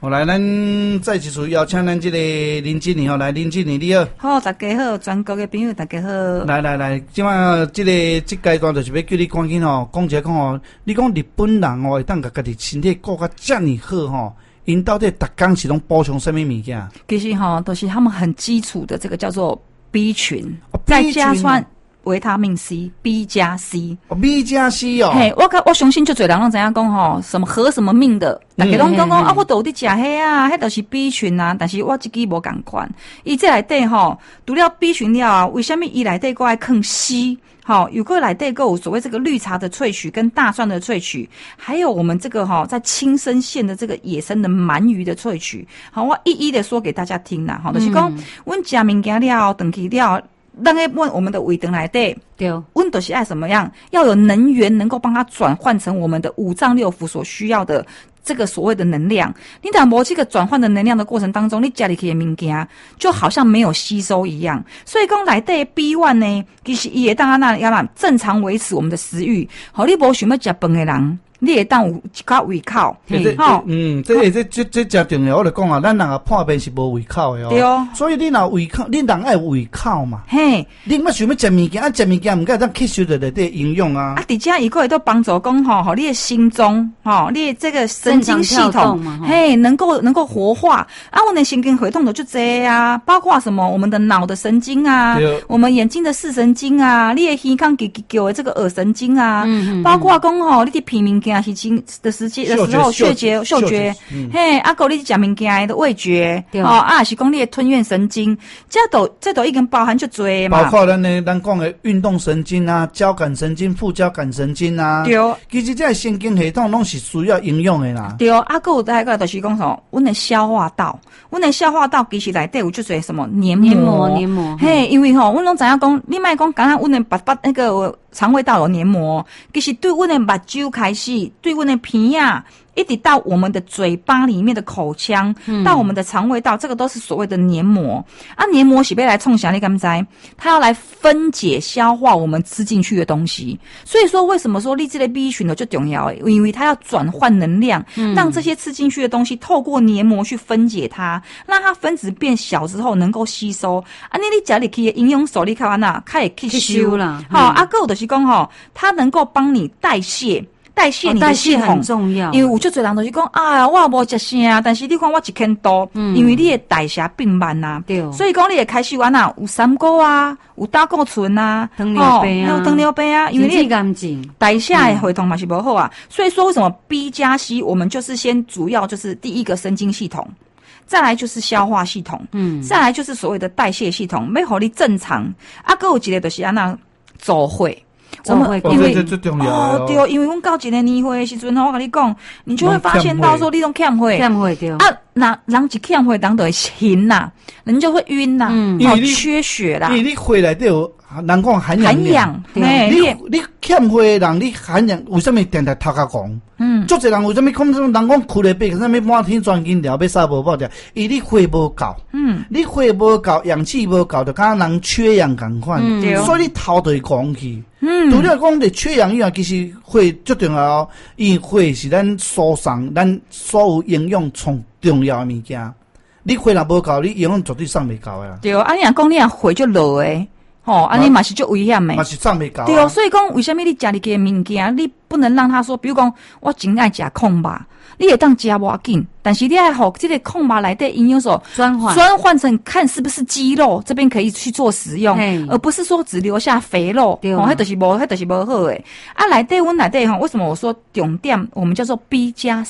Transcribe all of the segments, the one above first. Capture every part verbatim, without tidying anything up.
好，来，咱再一次邀请咱这个林经理吼，来，林经理你好。 好，大家好，全国的朋友大家好。 来来来，即摆这个这阶段就是要叫你赶紧吼，讲一下讲吼，你讲日本人哦，会当甲家己身体顾甲遮尔好吼，因到底逐工是拢补充什么物件？ 其实吼，都是他们很基础的这个叫做 B 群， 哦、 再 B 加上群维他命 C，B 加 C。 哦 ，B 加 C 哦。 嘿，我我相信就侪人拢知影讲吼，什么合什么命的，大家拢讲讲啊，我都有伫食迄啊，迄都是 B 群啊。但是我即支无共款，伊这内底吼，除了 B 群了啊，为什么伊内底还爱放 C？好，有个内底还有所谓这个绿茶的萃取跟大蒜的萃取，还有我们这个哈在青森县的这个野生的鳗鱼的萃取。好，我一一的说给大家听啦。好，就是讲，阮食物件了，等去了。咱个问我们的胃肠内底，对，阮就是爱什么样，要有能源能够帮它转换成我们的五脏六腑所需要的这个所谓的能量。你若无这个转换的能量的过程当中，你吃入去的物件就好像没有吸收一样。所以讲内底 B 一 呢，其实伊会当那要让正常维持我们的食欲。好，你无想要食饭的人。你会当有一寡胃口， 吼，嗯，这这这这真重要。我就讲啊，咱人啊破病是无胃口的哦。对哦。所以你若胃口，你人爱有胃口嘛。嘿。你莫想要食物件，啊食物件毋该当吸收到内底营养啊。啊， 而且伊个会都帮助讲吼，吼你的心脏，吼你的这个神经系统，嘿，能够能够活化。啊，我们的神经回动的就这啊，包括什么我们的脑的神经啊，我们眼睛的视神经啊，你的耳孔叽叽叫的这个耳神经啊，嗯嗯包括讲吼你的皮面件。是经的时间的时候，嗅觉、嗅觉，嘿，啊，够你食物件的味觉，哦，啊，是讲你的吞咽神经，这都这都已经包含就多嘛。 包括咱的咱讲的运动神经啊、交感神经、副交感神经啊，对，其实这神经系统拢是需要营养的啦。 对，啊，够有再个就是讲说，阮的消化道，阮的消化道其实内底有就是什么黏膜，黏膜，嘿，因为吼，阮拢知影讲，你莫讲，刚刚阮的把把那个。肠胃道有黏膜，其实对阮的目睭开始，对阮的鼻啊，一直到我们的嘴巴里面的口腔，嗯、到我们的肠胃道，这个都是所谓的黏膜。啊，黏膜是要来冲啥？你敢知？它要来分解、消化我们吃进去的东西。所以说，为什么说荔枝的 B 群呢就重要？因为它要转换能量，嗯、让这些吃进去的东西透过黏膜去分解它，让它分子变小之后能够吸收。啊，你你吃入去的营养素你看安那，它也吸收啦。好、嗯，啊，够的。是讲吼，它能够帮你代谢，代谢你的系统、哦、很重要。因为有足侪人都是讲，啊，我无食啥，但是你看我一天多，嗯、因为你的代谢变慢呐、啊，对，所以讲你会开始完啊，有三高啊，有胆固醇啊，糖尿病啊，还有糖尿病啊，因为你代谢的系统嘛是不好啊。嗯、所以说为什么 B 加 C， 我们就是先主要就是第一个神经系统。再来就是消化系统，嗯，再来就是所谓的代谢系统，要互你正常。啊，还有一个就是安那走会。我们因为哦对，因为阮到一个年会的时阵，我跟你讲，你就会发现到说你拢欠会，欠会对啊，那人一欠会，人就会晕呐，人就会晕呐，嗯，好缺血啦， 因为你回来都有人讲含氧， 含氧， 你你欠会的人，你含氧为什么定定头壳讲？嗯，足侪人为什么讲人讲哭咧背，什么满天钻金条要杀无爆掉？伊你血无够，嗯，你血无够，氧气无够，就敢人缺氧共款，嗯，所以你头就会空去。嗯，除了讲的缺氧以外，其实血最重要，因为血是咱输送咱所有营养从重要的物件。你血若无够，你营养绝对送袂够的。 对，啊，你若讲你若血就落诶。吼，安尼嘛是足危险诶， 嘛是送袂够。 对哦，所以讲为什么你食入去诶物件，你不能让他说，比如讲我真爱食控吧，你会当食无要紧，但是你爱互这个控吧内底营养素转换转换成看是不是肌肉这边可以去做使用，而不是说只留下肥肉。对哦，迄就是无，迄就是无好诶。啊，内底阮内底吼，为什么我说重点我们叫做 B 加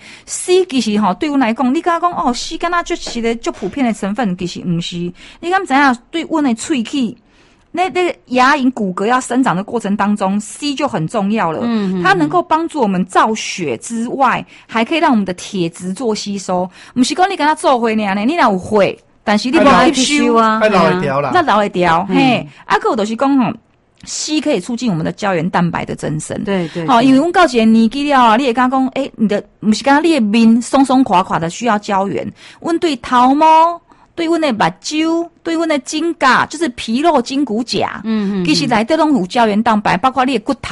C？C 其实吼对阮来讲，你敢讲哦 ，C 敢若就是一个足普遍的成分，其实毋是。你敢知影对阮的喙齿？那那个牙龈骨骼要生长的过程当中 ，C 就很重要了。嗯，它能够帮助我们造血之外，还可以让我们的铁质做吸收。不是讲你跟它做回呢，你若有血，但是你无吸收啊， 那老会掉啦， 那老会掉。嘿，啊个就是讲吼。硒可以促进我们的胶原蛋白的增生，对对，好，因为我们到一个年纪了啊，你也刚讲，诶、欸，你的不是刚刚你的面松松垮垮的需要胶原，阮对头毛。对阮的目睭，对阮的筋胛，就是皮肉筋骨甲，嗯嗯，其实内底拢有胶原蛋白，包括你的骨头，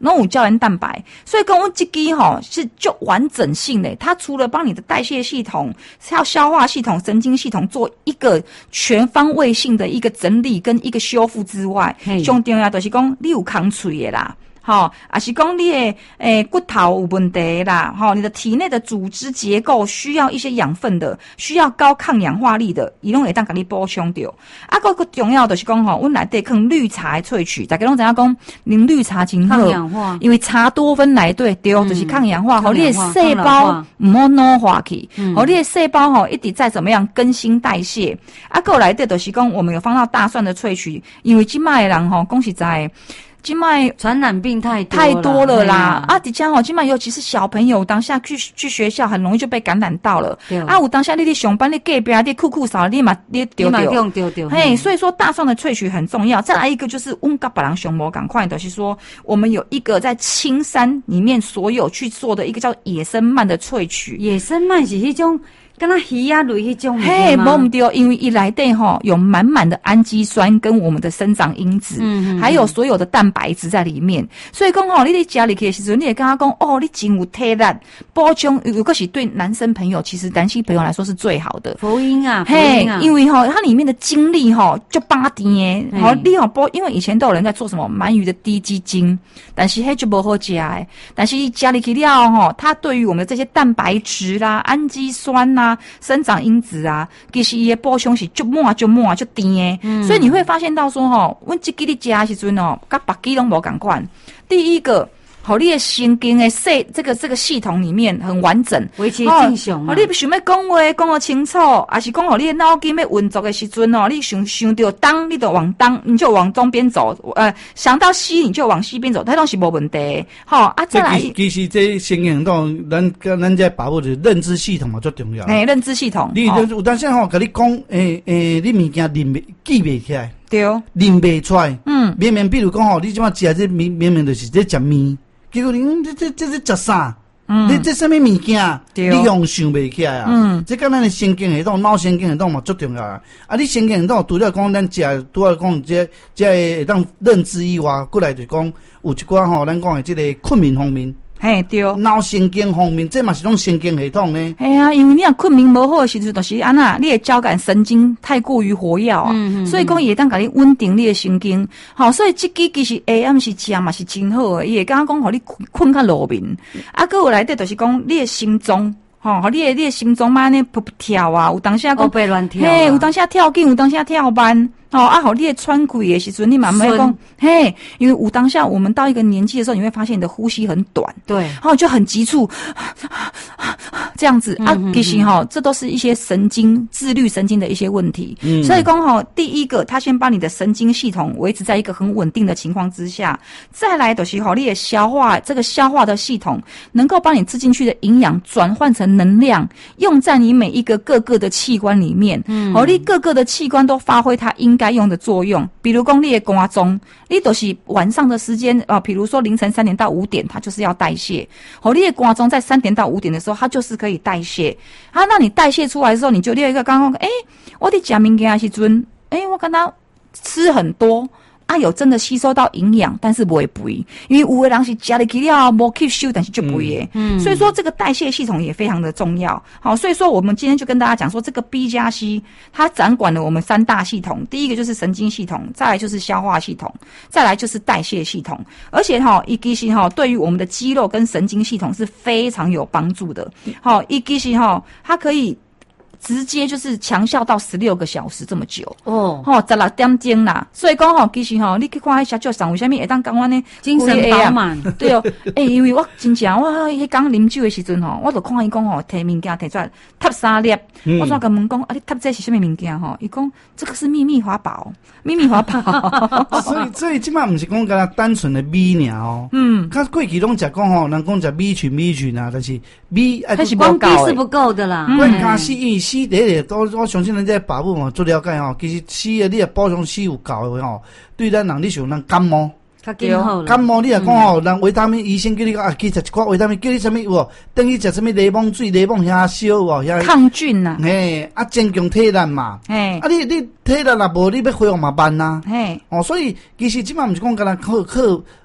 拢有胶原蛋白，所以讲我这支吼是就完整性的，它除了帮你的代谢系统、还有消化系统、神经系统做一个全方位性的一个整理跟一个修复之外，上重要就是讲你有空喙的啦。好，啊是讲你的诶骨头有问题啦，好，你的体内的组织结构需要一些养分的，需要高抗氧化力的，伊拢会当甲你补充到。啊，个个重要就是讲吼，阮内底放绿茶的萃取，大家拢知影讲啉绿茶真好， 抗氧化， 因为茶多酚内底对， 嗯、 就是抗氧化，互你的细胞唔好老化去，互、嗯、你的细胞吼一直在怎么样更新代谢。啊，个内底就是讲我们有放到大蒜的萃取，因为即卖的人吼，讲实在。今麦传染病太多太多了啦！啊，底下吼，今麦尤其是小朋友，当下去去学校很容易就被感染到了。啊，我当下你伫上班，你隔壁你酷酷扫，立马你丢丢丢丢。 嘿，所以说大蒜的萃取很重要。再来一个就是温甲巴郎熊魔赶快的是说，我们有一个在青山里面所有去做的一个叫野生鳗的萃取。 野生鳗是一种。跟它鱼啊类迄种， 嘿，无唔对，因为一来底吼有满满的氨基酸跟我们的生长因子，嗯，还有所有的蛋白质在里面，所以讲吼，你伫家里去的时阵，你也跟他讲哦，你真有体力，补充，如果是对男生朋友，其实男性朋友来说是最好的。 福音啊， 嘿， 啊、 因为吼它里面的精力吼就八甜诶，好你好补，因为以前都有人在做什么鳗鱼的低基精，但是迄就不好食诶，但是家里去了吼，它对于我们的这些蛋白质啦、氨基酸啦。生长因子啊，其实伊的补充是就满就满就甜诶、嗯，所以你会发现到说吼，阮这支你食的时阵哦，甲别支拢无共款。第一个，好你的神经的系这个这个系统里面很完整， 维持正常啊。你想要讲话讲得清楚，还是讲好你的脑筋要运作的时阵哦，你想想到东你就往东，你就往东边走，呃，想到西你就往西边走，它都是无问题。好啊，再来， 其实这神经系统，咱跟咱在把握的认知系统嘛最重要。 哎、欸，认知系统， 你有当时吼，甲你讲，诶、欸、诶、欸，你物件认袂记袂起来， 对， 认袂出来。 嗯， 明明比如讲吼，你即马食这明明明就是在食面。结果你这这这是食啥？嗯，你这什么物件？你用想袂起来啊？嗯，这跟咱的神经系统、脑神经系统嘛最重要啊！啊，你神经系统除了讲咱食，除了讲这这会当认知以外，过来就讲有一寡吼，咱讲的这个困眠方面。 嘿，对， 脑神经方面，这嘛是种神经系统呢。 哎呀，因为你若困眠无好的时阵，就是安那，你的交感神经太过于活跃啊，嗯嗯嗯所以讲伊会当甲你稳定你的神经。好，所以这支其实 A M 是食嘛是真好的，伊会刚刚讲互你困较落眠。啊，佮有内底就是讲你的心脏。吼、哦，你的你的心脏嘛呢噗噗跳啊，有当下讲白乱跳、啊， 嘿，有当下跳紧，有当下跳慢。哦，啊，好，你的喘气的时阵，你慢慢讲，嘿，因为有当下我们到一个年纪的时候，你会发现你的呼吸很短， 对， 然后就很急促，这样子、嗯、啊，其实哈，这都是一些神经自律神经的一些问题。嗯，所以讲哈，第一个，它先把你的神经系统维持在一个很稳定的情况之下，再来就是哈，你的消化这个消化的系统能够把你吃进去的营养转换成能量，用在你每一个各个的器官里面。嗯，好，你各个的器官都发挥它应该用的作用。比如讲，你的肝脏，你都是晚上的时间啊，比如说凌晨三点到五点，它就是要代谢。好，你的肝脏在三点到五点的时候，它就是可以代谢。啊，那你代谢出来的时候，你就另一个刚刚，哎，我的吃物件的时阵，哎，我跟他吃很多。啊，有真的吸收到营养，但是不会肥，因为有的人是吃了去了没吸收，但是就不会。嗯，所以说这个代谢系统也非常的重要。好，所以说我们今天就跟大家讲说，这个 B 加 C 它掌管了我们三大系统，第一个就是神经系统，再来就是消化系统，再来就是代谢系统。而且哈，一其实哈，对于我们的肌肉跟神经系统是非常有帮助的。好，一其实哈，它可以。直接就是强效到十六个小时这么久哦，吼十六点钟啦，所以讲吼，其实吼，你去看迄社长为虾米会当讲我呢精神饱满， 对哦，诶、欸，因为我真正我迄讲啉酒的时阵吼，我就看伊讲吼，摕物件摕出来，吸三粒，嗯、我怎甲问讲啊，你吸这是虾米物件吼？伊讲这个是秘密华宝，秘密华宝。 所以所以即摆毋是讲干单纯的米尔哦，嗯，较过去拢食讲吼，人讲食米群米群啊，但是米还是光米是不够的啦， 我加是伊。C 第一个，我我相信咱这爸母嘛做了解吼，其实 C 的你也补充 C 有够的吼，对咱人你像咱感冒，感冒你也讲吼，人维他命医生叫你啊，去食一寡维他命，叫你什么有？等于食什么柠檬水、柠檬遐烧哦，遐抗菌呐， 嘿，啊增强体力嘛，嘿，啊你你体力若无，你要恢复嘛慢呐，嘿，哦，所以其实即摆毋是讲干那靠靠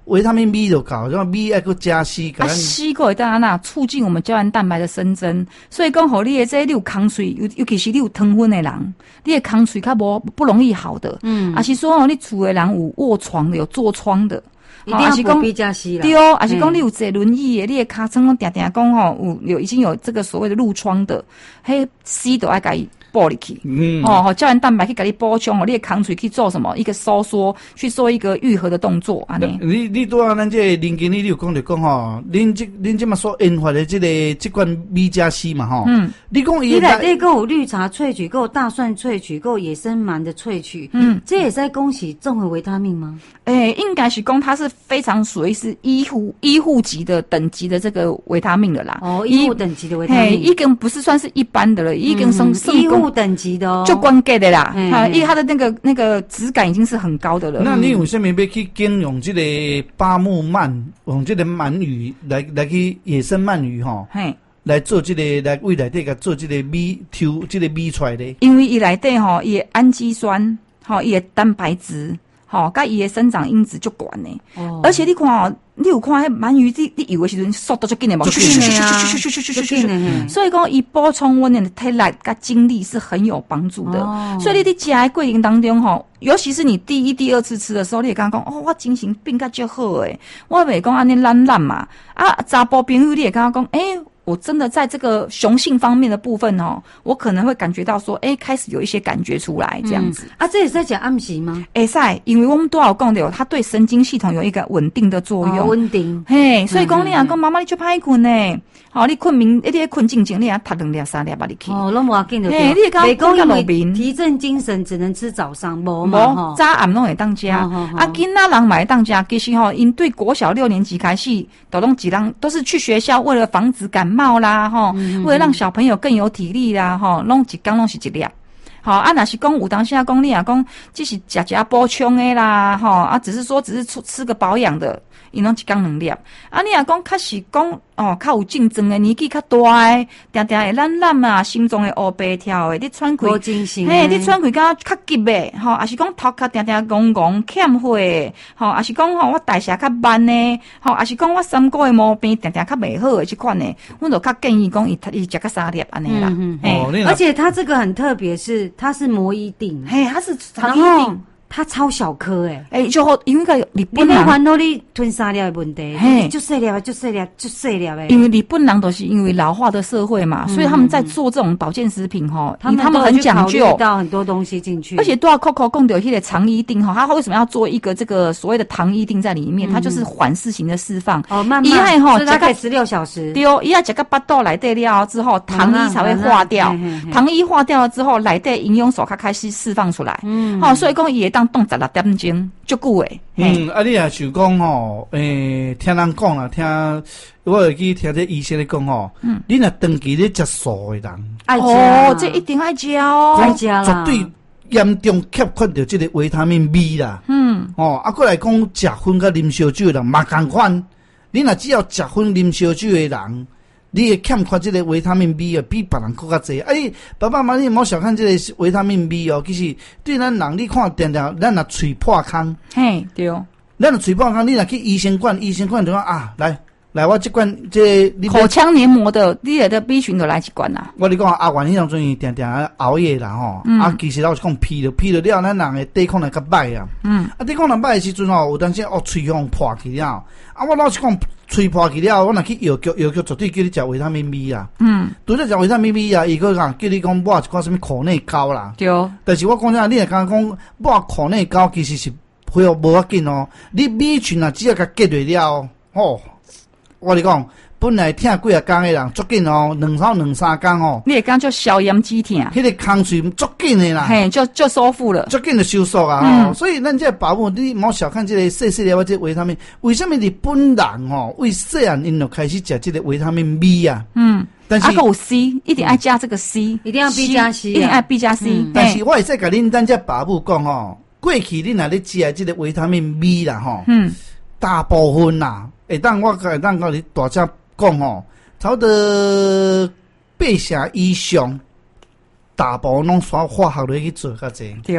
维他命 B 就够，然后 B 还佫加 C， 啊 C 个会当安那促进我们胶原蛋白的生增，所以讲，互你的这你有空喙，尤尤其是你有糖分的人，你的空喙较无不容易好的，嗯，啊是说哦，你厝的人有卧床的，有痤疮的。 一定要补 B 加 C 啦。 对哦，还是讲你有坐轮椅的，你的脚床讲定定讲吼，有有已经有这个所谓的褥疮的，嘿 C 都爱改补入去，嗯，哦，胶原蛋白去给你补充哦，你的空嘴去做什么？一个收缩，去做一个愈合的动作，安尼。 你你拄啊，咱这林经理你有讲着讲吼，恁这恁这么所研发的这个这款 B 加 C 嘛吼，嗯，你讲伊内底够有绿茶萃取，够有大蒜萃取，够有野生蛮的萃取，嗯，这也在恭喜综合维他命吗？ 诶、欸，应该是讲它是非常属于是医护医护级的等级的这个维他命了啦。 哦，医护等级的维他命， 一根不是算是一般的了，一根生医护等级的哦， 就关键的啦。啊，因为它的那个那个质感已经是很高的了。 那你为什么要去兼用这个巴木鳗，用这个鳗鱼来来去野生鳗鱼哈？嘿。来做这个来为内底个做这个米抽这个米出来的， 因为伊内底吼，伊的氨基酸，吼，伊的蛋白质，吼，甲伊的生长因子足悬呢。哦，而且你看哦，你有看迄鳗鱼，你你游的时阵速度足紧的嘛， 足紧的啊，足紧的。 所以讲，伊补充阮的体力甲精力是很有帮助的。哦，所以你伫食的过程当中吼，尤其是你第一、第二次吃的时候，你会感觉讲，哦，我精神变甲足好诶，我袂讲安尼懒懒嘛。啊，查甫朋友你会感觉讲，诶、欸。我真的在这个雄性方面的部分哦，我可能会感觉到说，哎，开始有一些感觉出来这样子。 嗯、啊，这也是在讲暗时吗？ 哎塞，因为我们多少讲的有，它对神经系统有一个稳定的作用， 稳、哦、定。 嘿，所以讲你啊，讲妈妈你就歹困呢，好，你困眠一点困静静，你啊读两粒三粒把你去。 哦，拢无要紧的。 嘿，你讲讲因为提振精神只能吃早上，无无早暗拢会当食。啊，囡仔人嘛会当食，其实吼，因对国小六年级开始，都拢几人都是去学校为了防止感冒啦，吼。嗯、为了让小朋友更有体力啦，吼，弄一缸弄是一粒，好啊，若是讲有当下讲你啊讲，只是食食补充的啦，吼啊，只是说只是吃吃个保养的，伊拢一缸两粒。啊，你啊讲较是讲哦，较有竞争的年纪较大诶，定定会懒懒啊，心脏会黑白跳诶，你喘气，嘿，你喘气甲较急诶，吼，啊是讲头壳定定戆戆欠火，吼，啊是讲吼我代谢较慢呢，吼，啊是讲我三高诶毛病定定较袂好诶，即款诶，阮就较建议讲伊伊食个三粒安尼啦。嗯嗯哦，而且它这个很特别，是它是膜衣锭， 嘿，它是糖衣锭。 它超小颗诶， 诶、欸，就因为个日本人烦恼你吞三粒的问题，嘿，就细粒，就细粒，就细粒诶。 因为日本人都是因为老化的社会嘛，嗯、所以他们在做这种保健食品哈， 他们他们很讲究， 到很多东西进去。 而且多少 Coco 供的迄个糖衣锭哈，它为什么要做一个这个所谓的糖衣锭在里面？嗯、它就是缓释型的释放。 哦，慢慢，所以它可以十六小时。 对哦，一下食个巴豆来对了之后，糖衣才会化掉。糖衣化掉了之后，来对营养素它开始释放出来。嗯，好、哦，所以讲也当冻十六点。足久诶， 嗯，啊，你也想讲吼，诶、欸，听人讲啦，听我会去听这医生咧讲吼，嗯，你若长期咧食素诶人， 爱食哦，这一定爱食哦， 爱食啦， 绝对严重缺乏着这个维他命 B 啦，嗯，哦，啊，过来讲食薰甲啉烧酒诶人嘛同款，你若只要食薰啉烧酒诶人。你会欠缺这个维他命 B 啊，比别人更加侪。哎，爸爸妈妈，你莫小看这个维他命 B 哦，其实对咱人你看定定，咱若喙破空， 嘿，对， 咱若喙破空，你若去医生馆，医生馆就讲啊，来来，我这罐这口腔黏膜的，你的 B 群就来一罐啦。 我你讲阿元迄种阵定定熬夜啦吼，嗯、啊，其实老是讲疲了，疲了了，咱人的抵抗力较歹啊。嗯，啊，抵抗力歹的时阵吼，有当时哦，喙红破去了，啊，我老是讲。吹破去了，我若去药局，药局绝对叫你食维他命 B 啊。嗯，除了食维他命 B 啊，伊个讲叫你讲抹一寡什么口内膏啦。 对。 但是我讲啥，你若讲讲抹口内膏，其实是配合无要紧哦。你米群啊，只要甲结对了，哦，我你讲。本来疼几啊工诶人，足紧哦，两三两三工哦。 你会讲叫消炎止疼， 迄个空喙足紧诶啦， 嘿，就就收复了， 足紧就收缩啊。嗯、哦，所以咱这保护，你莫小看这个细细粒这维他命。为什么日本人哦，为细汉因就开始食这个维他命 B 啊？嗯，但是还有 C， 一定爱加这个 C，、嗯、 一定要 B 加 C， 一定爱 B 加 C、嗯。 但是我会使甲恁咱这保护讲哦，过去你若咧食这个维他命 B 啦吼，嗯，大部分啦，会当我会当甲你大只讲吼。差不多八成以上，大部分拢选化学类去做较济。 对，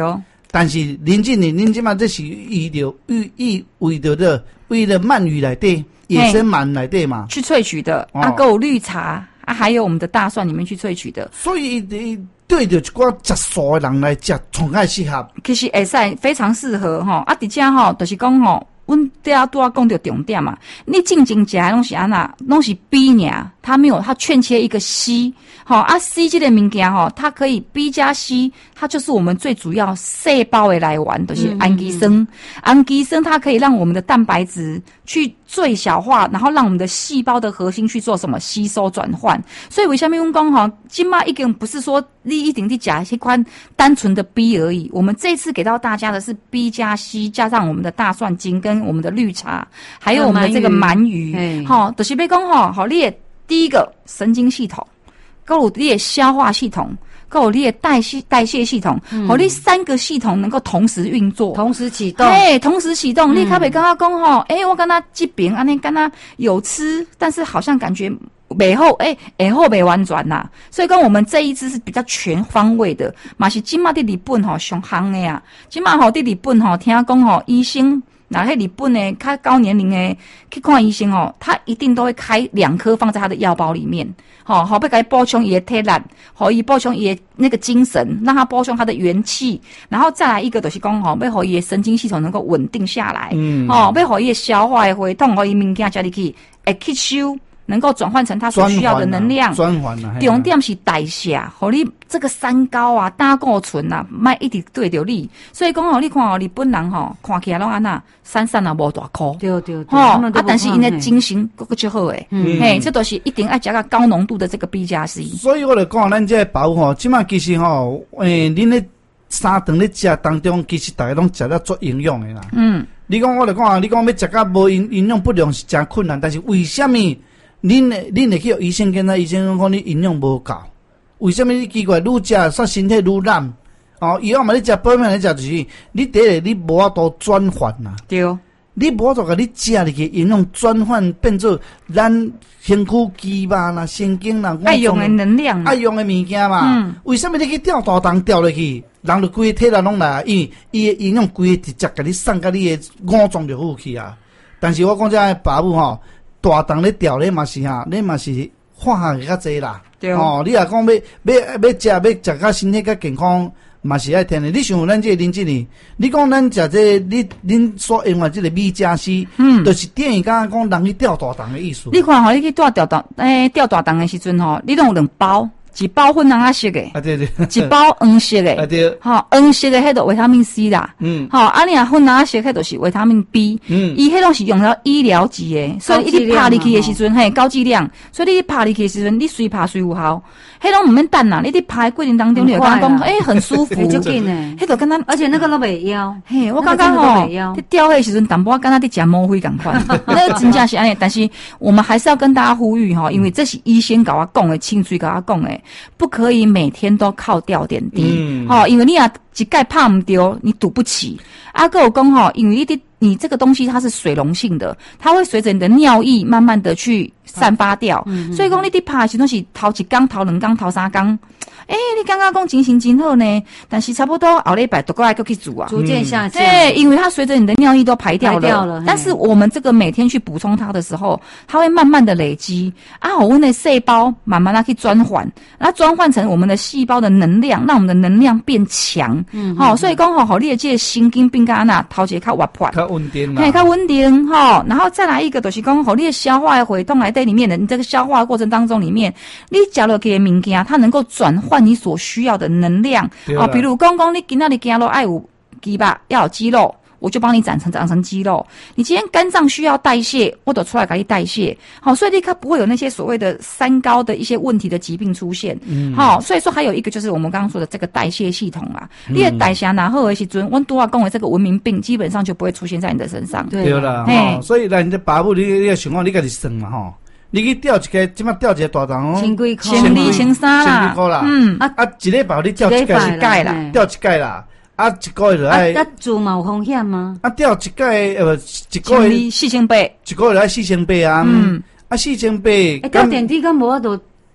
但是林经理，您即马这是为着为为为着的为了鳗鱼来对野生鳗来对嘛？ 去萃取的，哦、啊，还有绿茶啊，还有我们的大蒜里面去萃取的。 所以对着一寡食素的人来食，从爱适合。 其实会使非常适合吼，啊，伫遮吼，就是讲吼。阮对啊，拄啊讲到重点嘛，你正正食的拢是安那，拢是 B 尔，它没有，它欠缺一个 C， 好啊 ，C 这个物件吼，它可以 B 加 C， 它就是我们最主要细胞的来源，就是氨基酸。嗯嗯氨基酸它可以让我们的蛋白质去最小化，然后让我们的细胞的核心去做什么吸收转换。所以为什么阮讲吼，今嘛已经不是说你一定去食一款单纯的 B 而已，我们这次给到大家的是 B 加 C 加上我们的大蒜精跟我们的绿茶，还有我们的这个鳗鱼，好，就是要讲吼，好，你的第一个神经系统，还有你的消化系统，还有你的代谢代谢系统，好、嗯，你三个系统能够同时运作， 同时启动， 哎，同时启动，嗯、你可不可以跟他讲吼，哎，我跟他这边安尼跟他有吃，但是好像感觉。袂好，诶、欸，下好袂完全呐，所以讲我们这一支是比较全方位的，嘛是今嘛伫日本吼上行的啊，今嘛吼伫日本吼听讲吼医生，那迄日本的较高年龄的去看医生吼，他一定都会开两颗放在他的药包里面，吼，好要给他补充伊的体力，可以补充伊的那个精神，让他补充他的元气，然后再来一个就是讲吼，要互伊的神经系统能够稳定下来，嗯，吼，要互伊的消化的系统，互伊物件食入去会吸收。能够转换成它所需要的能量， 转换啊， 重点是代谢，互你这个三高啊、胆固醇啊，莫一直对着你。所以讲吼，你看吼，日本人吼，看起来拢安那，瘦瘦啊无大颗， 对对对， 吼啊，但是因的精神佫佫足好诶，嗯、嘿，这都是一定要加个高浓度的这个 B 加 C。 所以我就讲，咱这个保护吼，即马其实吼，诶、欸，恁咧三顿咧食当中，其实大家拢食了足营养诶啦。嗯，你讲我就讲，你讲要食甲无营营养不良是真困难，但是为什么？恁会恁会去医生跟他医生讲你营养无够，为什么你奇怪？愈食煞身体愈烂哦。以后嘛，你食保养来食就是你第一个你无法度转换呐。 对， 你无法度甲你食入去营养转换变做咱身躯肌肉啦、神经啦、 爱用的能量、 爱用的物件嘛。嗯、为什么你去吊大肠吊落去，人就规个体力拢来？因为伊的营养规个直接甲你送甲你的五脏就好去啊。但是我讲这爸母吼。大肠咧调咧嘛是哈，你嘛是化学较济啦。对哦，你若讲要要要食要食较身体较健康，嘛是爱听的。你想咱这个林经理，你讲咱食这个，你恁所用的这个米加西，嗯，就是等于刚刚讲人去吊大肠的意思。 你看吼，你去吊吊大诶吊大肠的时阵吼，你拢有两包。一包粉红啊色的，啊对对，一包黄色的，啊对，好黄色的迄个维他命 C 啦，嗯，好，啊你啊粉红色迄个是维他命 B， 嗯，伊迄种是用了医疗级的，所以你拍入去的时阵，嘿，高剂量，所以你拍入去的时阵，你随拍随有效，迄种唔免等啦，你伫拍过程当中，你就感觉讲，诶，很舒服， 就紧诶， 迄个跟他， 而且那个都袂腰， 嘿，我刚刚吼，你吊迄时阵淡薄仔跟他伫食毛灰共款，那个真正是安尼，但是我们还是要跟大家呼吁哈，因为这是医生甲我讲的，清水甲我讲的，不可以。每天都靠吊点滴，嗯，哦，因为你啊一盖怕唔丢，你赌不起。阿哥有讲吼，因为你的你这个东西它是水溶性的，它会随着你的尿液慢慢的去散发掉，嗯、所以讲你伫拍的时候是头一缸、头两缸、头三缸。诶、欸，你刚刚讲情形真好呢，但是差不多后礼拜都过来go去煮啊， 逐渐下降。 对，因为它随着你的尿液都排掉了，排掉了。但是我们这个每天去补充它的时候，它会慢慢的累积啊，我们的细胞慢慢的去转换，那转换成我们的细胞的能量，让我们的能量变强。嗯，好、哦，所以讲吼，好，你的这个神经变甲那头一个较活泼， 较稳定啦， 嘿，较稳定吼。然后再来一个就是讲，好，你的消化的系统来在里面的，你这个消化的过程当中里面，你食落去的物件，它能够转换你所需要的能量啊，比如讲讲你今仔日走路爱有肌肉，要有肌肉，我就帮你长成长成肌肉。你今天肝脏需要代谢，我都出来给你代谢。好，所以你它不会有那些所谓的三高的一些问题的疾病出现。嗯，好，所以说还有一个就是我们刚刚说的这个代谢系统啊，嗯、你的代谢拿好的时阵，我拄啊讲的这个文明病基本上就不会出现在你的身上。 对啦，哦，所以咱的爸母你你要想讲你家己算嘛吼。你去钓一个，即马钓一个大肠， 千几块， 千二千三啦， 千几块啦。嗯，啊啊，一礼拜你钓一届盖啦， 钓一届啦。啊，一个月就爱。 啊，做嘛有风险吗？ 啊，钓一届呃，一个月四千八， 一个月爱四千八啊。嗯，啊四千八。 哎，钓电梯跟无法度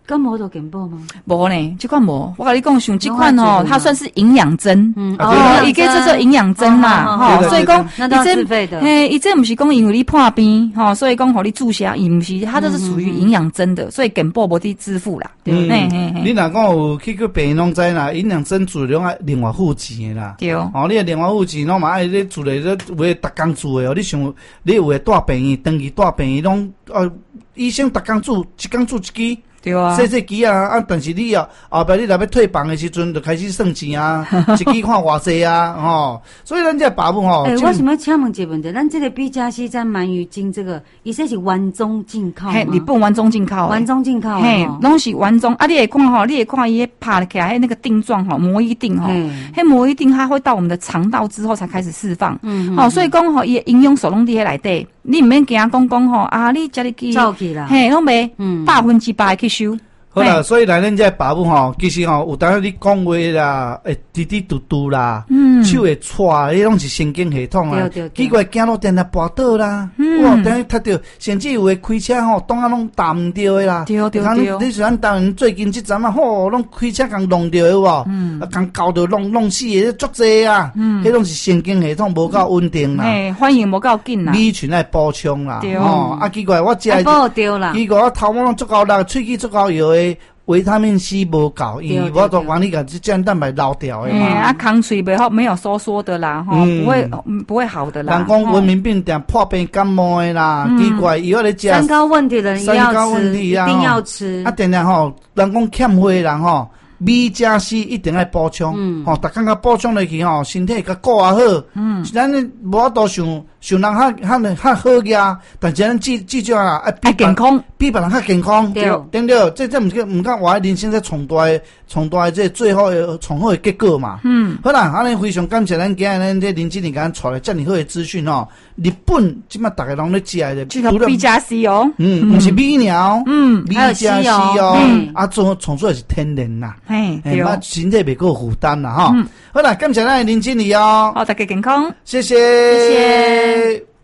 跟无都健保吗？ 无呢，这款无。我跟你讲，像这款吼，它算是营养针， 嗯， 哦，伊叫做做营养针啦，吼，所以讲， 那都自费的。 嘿，伊这不是讲因为你破病，吼，所以讲互你注射，伊不是，它这是属于营养针的，所以健保无得支付啦。 嗯，你若讲有去个病院拢知啦，营养针治疗啊，另外付钱的啦。 对， 哦，你另外付钱，拢嘛爱你住咧，你有诶逐工住诶哦，你想你有诶大病院，长期大病院拢呃，医生逐工住，一工住一支。 对啊， 细细机啊，啊！但是你啊，后壁你若要退房的时阵，就开始算钱啊，一支看偌济啊，吼！所以咱这爸母吼， 诶、欸，我想要请问一个问题，咱这个比加西在鳗鱼精这个，伊说是原装进口吗？ 嘿，日本原装进口， 原装进口， 嘿，拢是原装。啊，你会看吼，你会看伊拍起来那个定状吼，膜衣定吼，嘿，膜衣定它会到我们的肠道之后才开始释放，嗯，好、哦，所以讲吼，伊营养素拢伫迄内底，你毋免惊讲讲吼，啊，你家里去， 走去啦， 嘿，拢袂，嗯，百分之百去收。 好啦，所以来咱这爸母吼，其实吼有当你讲话啦，会滴滴嘟嘟啦，嗯，手会颤，迄拢是神经系统啊。奇怪，走路电啊跋倒啦，嗯，哇，等于踢到，甚至有诶开车吼，当啊拢踏唔着诶啦。 对对对。 你像咱台湾最近即阵啊，吼，拢开车共弄着有无？嗯，啊，共搞着弄弄死诶，足济啊。嗯，迄拢是神经系统无够稳定啦。 嘿，反应无够紧啦。 米群爱补充啦。 对。 哦，啊，奇怪，我食。 补着啦。 奇怪，我头毛拢足够力，喙齿足够摇诶。维他命 C 无够，因为我都讲你个这胶原蛋白捞掉的嘛。 哎，啊，空嘴袂好，没有收缩的啦，哈、嗯，不会，不会好的啦。 人讲文明病点破病感冒的啦，嗯、奇怪，以后你食三高问题的人三高问题啊， 一定要吃。 啊，定定吼，人讲欠火的人吼。米加 C 一定要补充，嗯，吼、哦，逐工甲补充落去吼，身体较顾啊好，嗯，咱无法度想想人较较较好个，但是咱记记住啊， 爱健康， 比别人较健康， 对， 对不对？这这毋是毋讲我人生在重大的重大的这最好的重好的结果嘛，嗯，好啦，安尼非常感谢咱今日咱这林经理甲咱带来遮尔好的资讯吼。日本即马大家拢咧食的， 这个 B 加 C 哦， 嗯，毋是米鸟， 嗯， 米加 C 哦，啊，做创出来是天然啦， 嘿，对哦， 身体袂够负担啦，哈，好啦，感谢咱林经理哦， 好，大家健康， 谢谢， 谢谢。